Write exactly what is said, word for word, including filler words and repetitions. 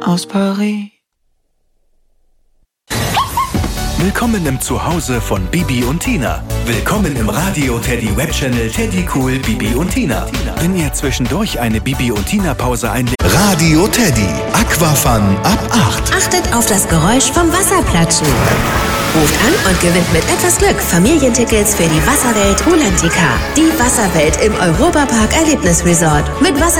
aus Paris. Willkommen im Zuhause von Bibi und Tina. Willkommen im Radio Teddy Webchannel Teddy Cool Bibi und Tina. Wenn ihr zwischendurch eine Bibi und Tina Pause einlegt. Radio Teddy. Aquafun ab acht. Achtet auf das Geräusch vom Wasserplatschen. Ruft an und gewinnt mit etwas Glück Familientickets für die Wasserwelt Rulantica. Die Wasserwelt im Europapark Erlebnisresort. Mit Wasser